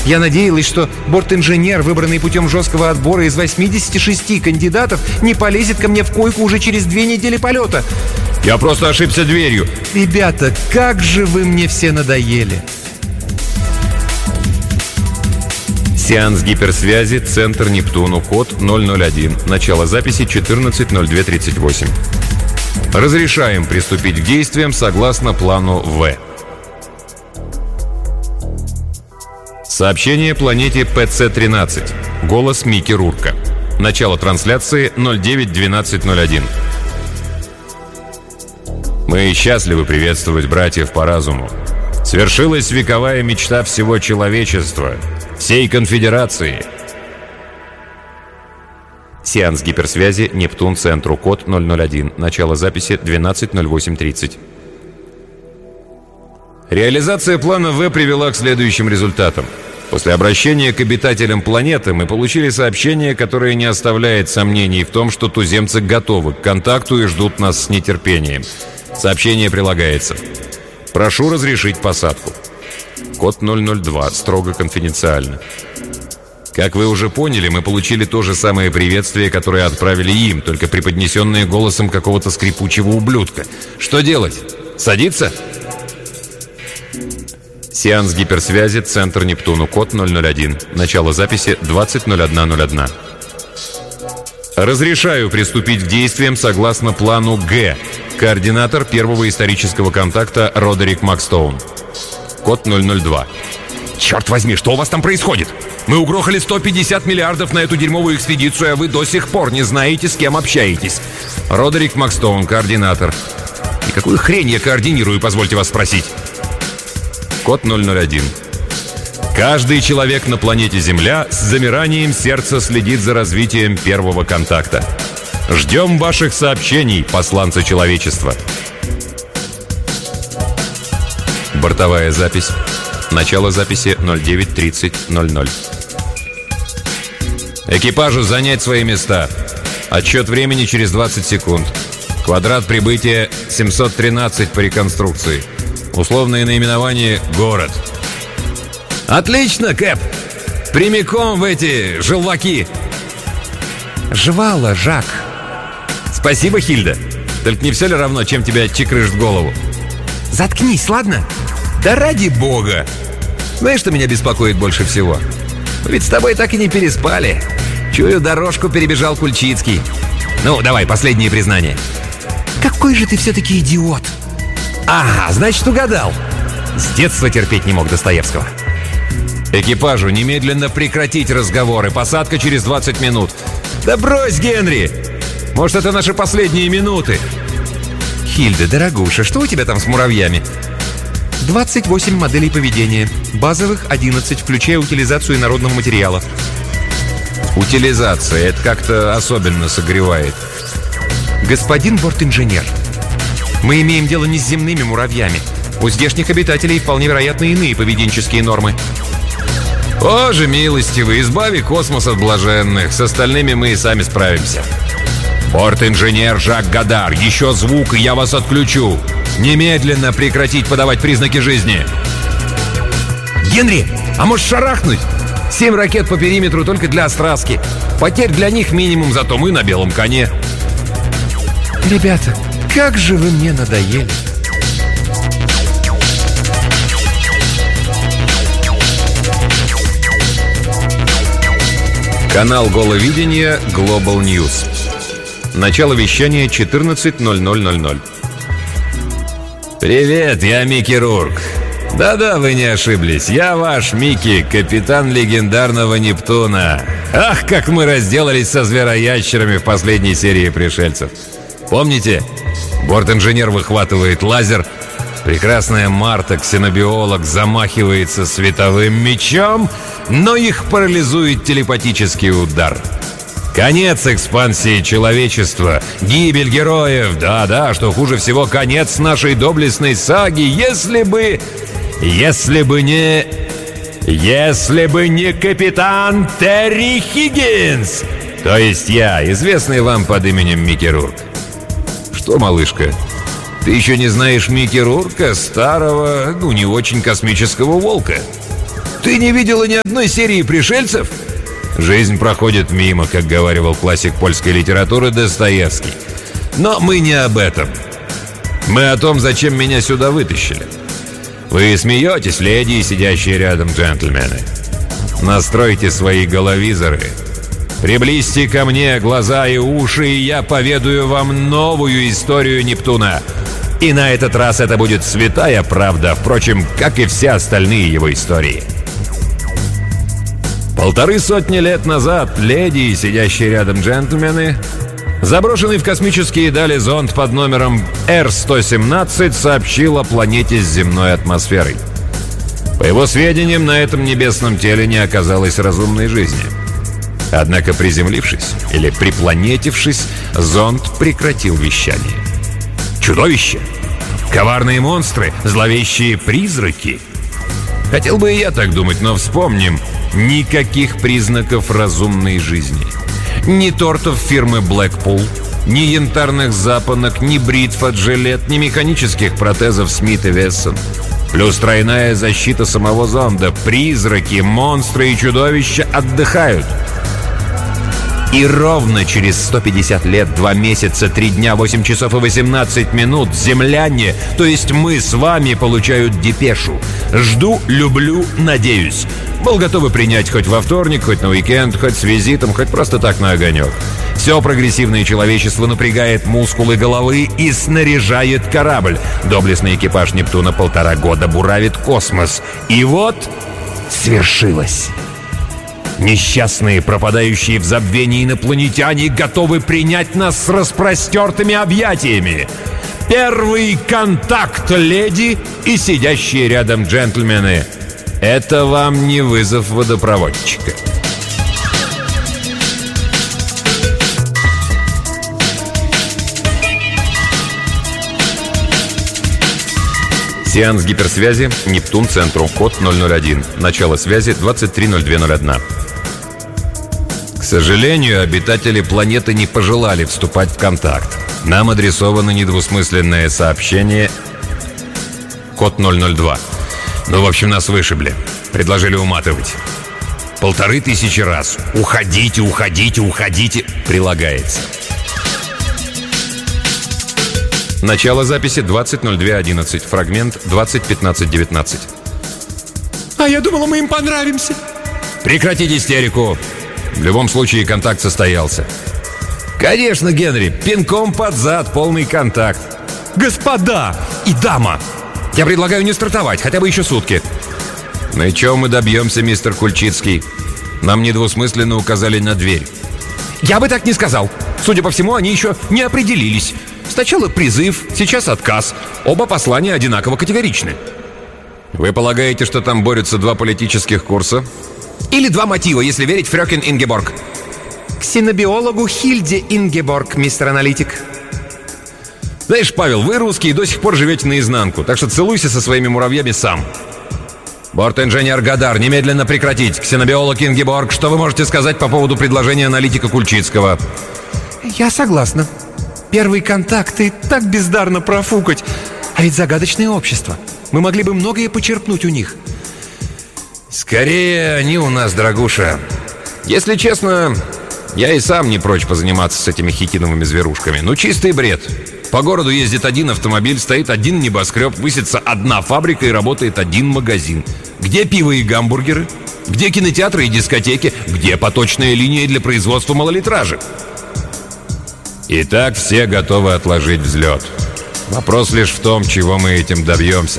Я надеялась, что борт-инженер, выбранный путем жесткого отбора из 86 кандидатов, не полезет ко мне в койку уже через 2 недели полета. Я просто ошибся дверью. Ребята, как же вы мне все надоели. Сеанс гиперсвязи, центр Нептуну, код 001. Начало записи 14:02:38. Разрешаем приступить к действиям согласно плану В. Сообщение планете ПЦ-13. Голос Микки Рурка. Начало трансляции 09:12:01. Мы счастливы приветствовать братьев по разуму. Свершилась вековая мечта всего человечества, всей конфедерации. Сеанс гиперсвязи, Нептун, центру, код 001. Начало записи 12:08:30. Реализация плана В привела к следующим результатам. После обращения к обитателям планеты мы получили сообщение, которое не оставляет сомнений в том, что туземцы готовы к контакту и ждут нас с нетерпением. Сообщение прилагается. Прошу разрешить посадку. Код 002. Строго конфиденциально. Как вы уже поняли, мы получили то же самое приветствие, которое отправили им, только преподнесенное голосом какого-то скрипучего ублюдка. Что делать? Садиться? Сеанс гиперсвязи, центр Нептуну, код 001. Начало записи 20:01:01. Разрешаю приступить к действиям согласно плану Г. Координатор первого исторического контакта Родерик Макстоун. Код 002. Черт возьми, что у вас там происходит? Мы угрохали 150 миллиардов на эту дерьмовую экспедицию, а вы до сих пор не знаете, с кем общаетесь. Родерик Макстоун, координатор. И какую хрень я координирую, позвольте вас спросить? Код 001. Каждый человек на планете Земля с замиранием сердца следит за развитием первого контакта. Ждем ваших сообщений, посланцы человечества. Бортовая запись. Начало записи 09:30:00. Экипажу занять свои места. Отсчет времени через 20 секунд. Квадрат прибытия 713 по реконструкции. Условное наименование «Город». Отлично, Кэп! Прямиком в эти желваки. Жвала, Жак. Спасибо, Хильда. Только не все ли равно, чем тебя чекрышь в голову? Заткнись, ладно? Да ради бога! Знаешь, что меня беспокоит больше всего? Ведь с тобой так и не переспали. Чую, дорожку перебежал Кульчицкий. Ну, давай, последнее признание. Какой же ты все-таки идиот. Ага, значит, угадал. С детства терпеть не мог Достоевского. Экипажу немедленно прекратить разговоры. Посадка через 20 минут. Да брось, Генри! Может, это наши последние минуты? Хильда, дорогуша, что у тебя там с муравьями? 28 моделей поведения. Базовых 11, включая утилизацию инородного материала. Утилизация, это как-то особенно согревает. Господин борт-инженер, мы имеем дело не с земными муравьями. У здешних обитателей вполне вероятно иные поведенческие нормы. Боже милостивый, избави космос от блаженных. С остальными мы и сами справимся. Борт-инженер Жак Гадар, еще звук, и я вас отключу. Немедленно прекратить подавать признаки жизни. Генри, а может шарахнуть? 7 ракет по периметру только для остраски. Потерь для них минимум, зато мы на белом коне. Ребята, как же вы мне надоели. Канал Головидения Global News. Начало вещания 14:00:00. Привет, я Микки Рурк. Да-да, вы не ошиблись. Я ваш Микки, капитан легендарного Нептуна. Ах, как мы разделались со звероящерами в последней серии «Пришельцев». Помните? Борт-инженер выхватывает лазер. Прекрасная Марта, ксенобиолог, замахивается световым мечом, но их парализует телепатический удар. Конец экспансии человечества, гибель героев, да-да, что хуже всего, конец нашей доблестной саги, если бы не капитан Терри Хиггинс, то есть я, известный вам под именем Микки Рурк. Что, малышка, ты еще не знаешь Микки Рурка, старого, не очень космического волка? Ты не видела ни одной серии пришельцев? Жизнь проходит мимо, как говаривал классик польской литературы Достоевский. Но мы не об этом. Мы о том, зачем меня сюда вытащили. Вы смеетесь, леди и сидящие рядом джентльмены. Настройте свои головизоры. Приблизьте ко мне глаза и уши, и я поведаю вам новую историю Нептуна. И на этот раз это будет святая правда, впрочем, как и все остальные его истории. 150 лет назад леди и сидящие рядом джентльмены, заброшенный в космические дали зонд под номером R-117, сообщил о планете с земной атмосферой. По его сведениям, на этом небесном теле не оказалось разумной жизни. Однако приземлившись или припланетившись, зонд прекратил вещание. Чудовища, коварные монстры, зловещие призраки. Хотел бы и я так думать, но вспомним: никаких признаков разумной жизни. Ни тортов фирмы Blackpool, ни янтарных запонок, ни бритв от жилет, ни механических протезов Смит и Вессон. Плюс тройная защита самого зонда. Призраки, монстры и чудовища отдыхают. И ровно через 150 лет, 2 месяца, 3 дня, 8 часов и 18 минут земляне, то есть мы с вами, получают депешу. Жду, люблю, надеюсь. Был готовы принять хоть во вторник, хоть на уикенд, хоть с визитом, хоть просто так на огонек. Все прогрессивное человечество напрягает мускулы головы и снаряжает корабль. Доблестный экипаж Нептуна 1,5 года буравит космос. И вот свершилось. Несчастные, пропадающие в забвении инопланетяне готовы принять нас с распростертыми объятиями. Первый контакт, леди и сидящие рядом джентльмены. Это вам не вызов водопроводчика. Сеанс гиперсвязи, Нептун, центру, код 001. Начало связи 23:02:01. К сожалению, обитатели планеты не пожелали вступать в контакт. Нам адресовано недвусмысленное сообщение, код 002. Ну, в общем, нас вышибли. Предложили уматывать. 1500 раз. Уходите, уходите, уходите. Прилагается. Начало записи 20:02:11. Фрагмент 20:15:19. А я думала, мы им понравимся. Прекратите истерику. В любом случае, контакт состоялся. Конечно, Генри, пинком под зад, полный контакт. Господа и дама, я предлагаю не стартовать, хотя бы еще сутки. Ну и чего мы добьемся, мистер Кульчицкий? Нам недвусмысленно указали на дверь. Я бы так не сказал. Судя по всему, они еще не определились. Сначала призыв, сейчас отказ. Оба послания одинаково категоричны. Вы полагаете, что там борются 2 политических курса? Или 2 мотива, если верить Фрёкин Ингеборг. Ксенобиологу Хильде Ингеборг, мистер аналитик. Знаешь, Павел, вы русские до сих пор живете наизнанку, так что целуйся со своими муравьями сам. Борт-инженер Гадар, немедленно прекратить. Ксенобиолог Ингеборг, что вы можете сказать по поводу предложения аналитика Кульчицкого? Я согласна. Первый контакт и так бездарно профукать. А ведь загадочное общество. Мы могли бы многое почерпнуть у них. Скорее, они у нас, дорогуша. Если честно, я и сам не прочь позаниматься с этими хитиновыми зверушками. Ну, чистый бред. По городу ездит один автомобиль, стоит один небоскреб, высится одна фабрика и работает один магазин. Где пиво и гамбургеры? Где кинотеатры и дискотеки? Где поточная линия для производства малолитражек? И так все готовы отложить взлет. Вопрос лишь в том, чего мы этим добьемся.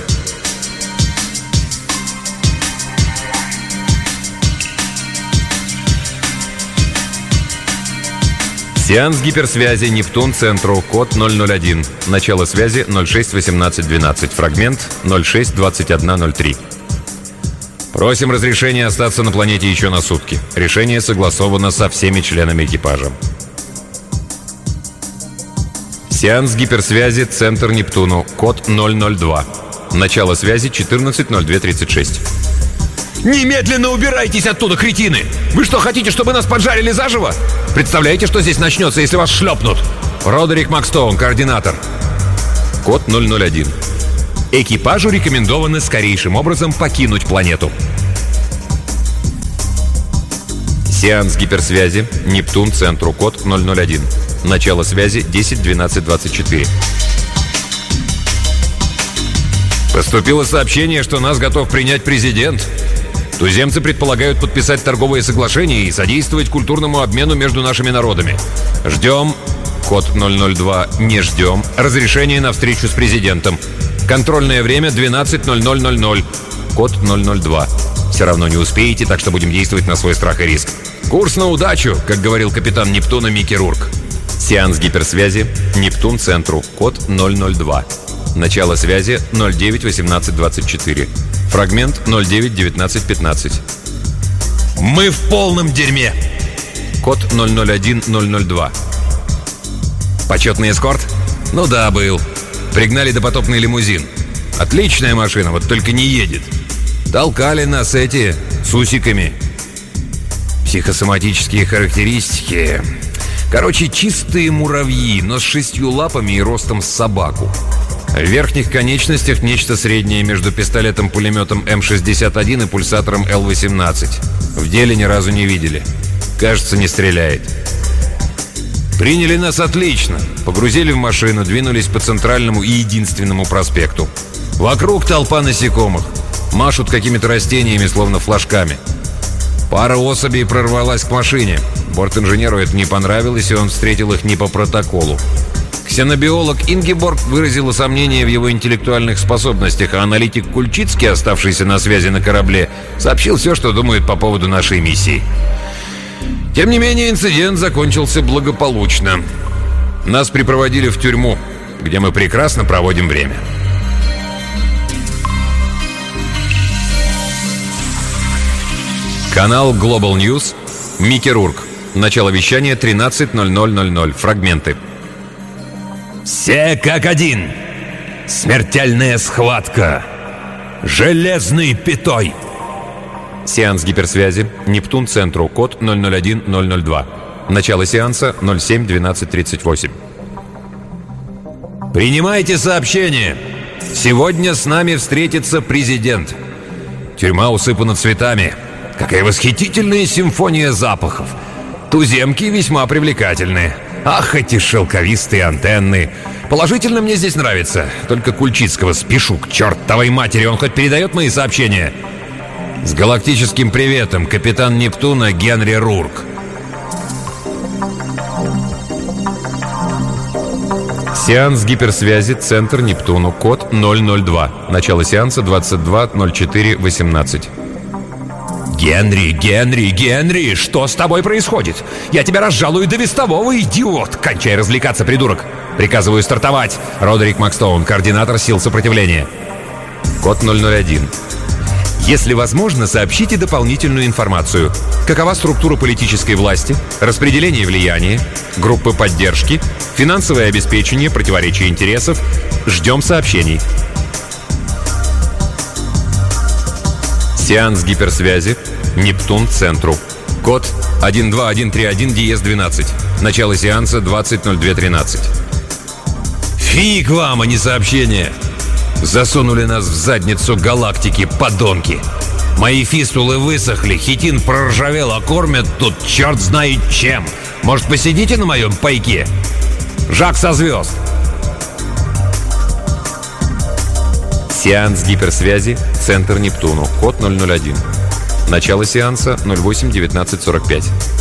Сеанс гиперсвязи, Нептун, центру, код 001. Начало связи 06:18:12. Фрагмент 06:21:03. Просим разрешения остаться на планете еще на сутки. Решение согласовано со всеми членами экипажа. Сеанс гиперсвязи, центр Нептуну, код 002. Начало связи 14:02:36. Немедленно убирайтесь оттуда, кретины! Вы что, хотите, чтобы нас поджарили заживо? Представляете, что здесь начнется, если вас шлепнут? Родерик Макстоун, координатор. Код 001. Экипажу рекомендовано скорейшим образом покинуть планету. Сеанс гиперсвязи. Нептун центру. Код 001. Начало связи 10-12-24. Поступило сообщение, что нас готов принять президент. Туземцы предполагают подписать торговые соглашения и содействовать культурному обмену между нашими народами. Ждем. Код 002. Не ждем. Разрешение на встречу с президентом. Контрольное время 12:00:00. Код 002. Все равно не успеете, так что будем действовать на свой страх и риск. Курс на удачу, как говорил капитан Нептуна Микки Рурк. Сеанс гиперсвязи. Нептун центру. Код 002. Начало связи 09:18:24. Фрагмент 09:19:15. Мы в полном дерьме. Код 001-002. Почетный эскорт? Ну да, был. Пригнали допотопный лимузин. Отличная машина, вот только не едет. Толкали нас эти с усиками. Психосоматические характеристики. Короче, чистые муравьи, но с 6 лапами и ростом с собаку. В верхних конечностях нечто среднее между пистолетом-пулеметом М61 и пульсатором Л-18. В деле ни разу не видели. Кажется, не стреляет. Приняли нас отлично. Погрузили в машину, двинулись по центральному и единственному проспекту. Вокруг толпа насекомых. Машут какими-то растениями, словно флажками. Пара особей прорвалась к машине. Бортинженеру это не понравилось, и он встретил их не по протоколу. Ксенобиолог Ингеборг выразила сомнение в его интеллектуальных способностях, а аналитик Кульчицкий, оставшийся на связи на корабле, сообщил все, что думает по поводу нашей миссии. Тем не менее, инцидент закончился благополучно. Нас припроводили в тюрьму, где мы прекрасно проводим время. Канал Global News. Микки Рурк. Начало вещания 13:00:00. Фрагменты. Все как один. Смертельная схватка. Железный пятой. Сеанс гиперсвязи. Нептун центру. Код 001-002. Начало сеанса 07:12:38. Принимайте сообщение. Сегодня с нами встретится президент. Тюрьма усыпана цветами. Какая восхитительная симфония запахов. Туземки весьма привлекательные. Ах, эти шелковистые антенны. Положительно мне здесь нравится. Только Кульчицкого спешу к чертовой матери. Он хоть передает мои сообщения? С галактическим приветом, капитан Нептуна Генри Рурк. Сеанс гиперсвязи. Центр Нептуну. Код 002. Начало сеанса 22:04:18. Генри, что с тобой происходит? Я тебя разжалую до вестового, идиот! Кончай развлекаться, придурок! Приказываю стартовать. Родерик Макстоун, координатор сил сопротивления. Код 001. Если возможно, сообщите дополнительную информацию. Какова структура политической власти, распределение влияния, группы поддержки, финансовое обеспечение, противоречие интересов. Ждем сообщений. Сеанс гиперсвязи. Нептун центру. Код 12131-12. Начало сеанса 20:02:13. Фиг вам, а не сообщение. Засунули нас в задницу галактики, подонки. Мои фистулы высохли, хитин проржавел, а кормят тут черт знает чем. Может, посидите на моем пайке? Жак со звезд. Сеанс гиперсвязи. Центр Нептуну. Код 001. Начало сеанса 08:19:45.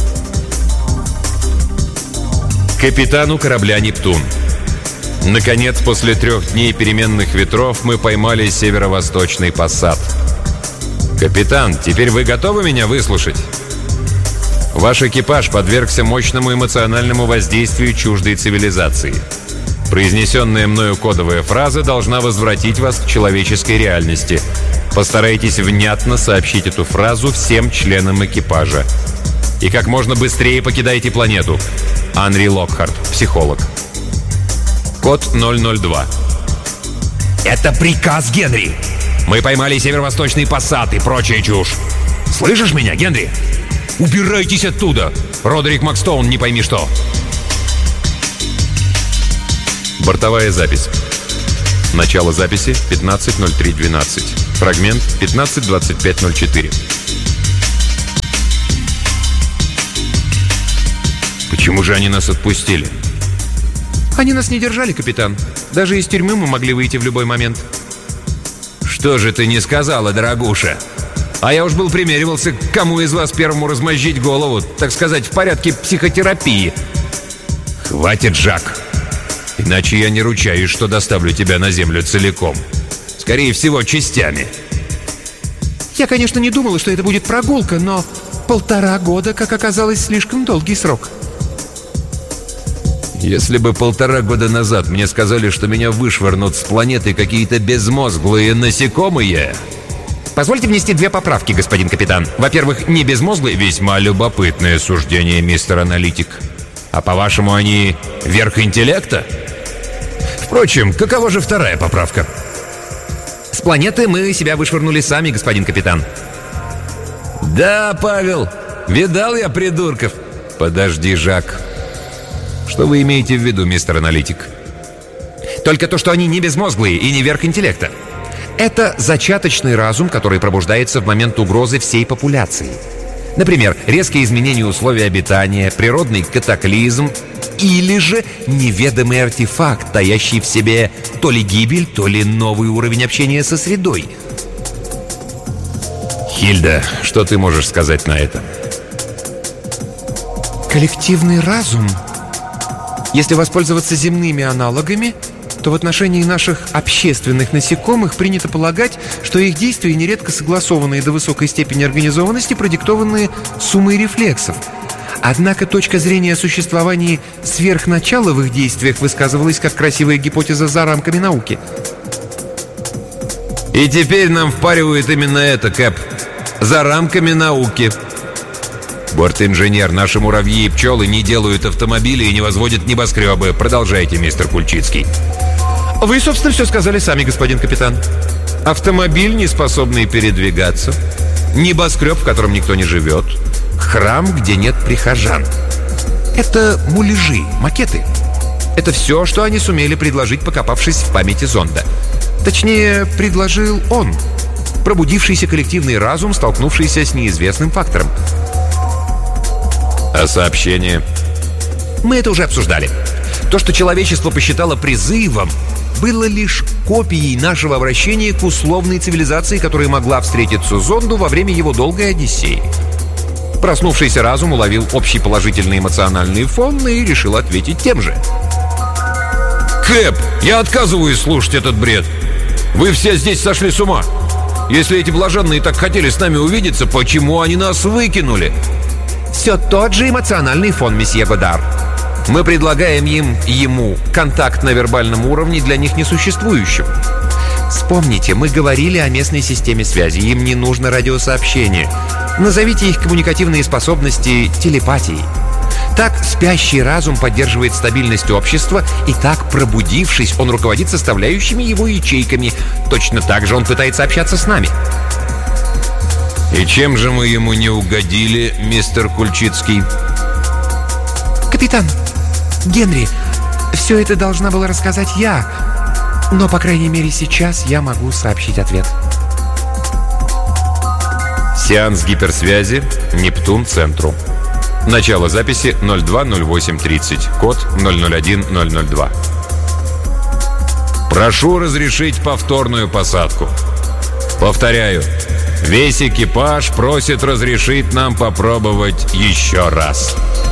Капитану корабля «Нептун». Наконец, после 3 дней переменных ветров мы поймали северо-восточный пассат. «Капитан, теперь вы готовы меня выслушать?» Ваш экипаж подвергся мощному эмоциональному воздействию чуждой цивилизации. Произнесенная мною кодовая фраза должна возвратить вас к человеческой реальности. Постарайтесь внятно сообщить эту фразу всем членам экипажа. И как можно быстрее покидайте планету. Анри Локхарт, психолог. Код 002. Это приказ, Генри. Мы поймали северо-восточный пассат и прочая чушь. Слышишь меня, Генри? Убирайтесь оттуда. Родерик Макстоун, не пойми что. Бортовая запись. Начало записи 15:03:12. Фрагмент 15:25:04. Почему же они нас отпустили? Они нас не держали, капитан. Даже из тюрьмы мы могли выйти в любой момент. Что же ты не сказала, дорогуша? А я уж был примеривался, кому из вас первому размозжить голову, так сказать, в порядке психотерапии. Хватит, Жак. Иначе я не ручаюсь, что доставлю тебя на землю целиком. Скорее всего, частями. Я, конечно, не думала, что это будет прогулка, но 1,5 года, как оказалось, слишком долгий срок. Если бы 1,5 года назад мне сказали, что меня вышвырнут с планеты какие-то безмозглые насекомые... Позвольте внести 2 поправки, господин капитан. Во-первых, не безмозглые... Весьма любопытное суждение, мистер аналитик. А по-вашему, они верх интеллекта? Впрочем, какова же 2-я поправка? С планеты мы себя вышвырнули сами, господин капитан. Да, Павел, видал я придурков. Подожди, Жак. Что вы имеете в виду, мистер аналитик? Только то, что они не безмозглые и не верх интеллекта. Это зачаточный разум, который пробуждается в момент угрозы всей популяции. Например, резкие изменения условий обитания, природный катаклизм или же неведомый артефакт, таящий в себе то ли гибель, то ли новый уровень общения со средой. Хильда, что ты можешь сказать на это? Коллективный разум. Если воспользоваться земными аналогами, то в отношении наших общественных насекомых принято полагать, что их действия нередко согласованные до высокой степени организованности, продиктованные суммой рефлексов. Однако точка зрения о существовании сверхначала в их действиях высказывалась как красивая гипотеза за рамками науки. И теперь нам впаривают именно это, Кэп. За рамками науки. Борт-инженер, наши муравьи и пчелы не делают автомобили и не возводят небоскребы. Продолжайте, мистер Кульчицкий. Вы, собственно, все сказали сами, господин капитан. Автомобиль, не способный передвигаться. Небоскреб, в котором никто не живет. Храм, где нет прихожан. Это муляжи, макеты. Это все, что они сумели предложить, покопавшись в памяти зонда. Точнее, предложил он. Пробудившийся коллективный разум, столкнувшийся с неизвестным фактором. А сообщение? Мы это уже обсуждали. То, что человечество посчитало призывом, было лишь копией нашего обращения к условной цивилизации, которая могла встретиться зонду во время его долгой Одиссеи. Проснувшийся разум уловил общий положительный эмоциональный фон и решил ответить тем же. Кэп, я отказываюсь слушать этот бред. Вы все здесь сошли с ума. Если эти блаженные так хотели с нами увидеться, почему они нас выкинули? Все тот же эмоциональный фон, месье Годар. Мы предлагаем ему контакт на вербальном уровне, для них несуществующим. Вспомните, мы говорили о местной системе связи. Им не нужно радиосообщение. Назовите их коммуникативные способности телепатией. Так спящий разум поддерживает стабильность общества, и так, пробудившись, он руководит составляющими его ячейками. Точно так же он пытается общаться с нами. И чем же мы ему не угодили, мистер Кульчицкий? Капитан, Генри, все это должна была рассказать я. Но, по крайней мере, сейчас я могу сообщить ответ. Сеанс гиперсвязи Нептун Центру. Начало записи 020830. Код 001002. Прошу разрешить повторную посадку. Повторяю, весь экипаж просит разрешить нам попробовать еще раз.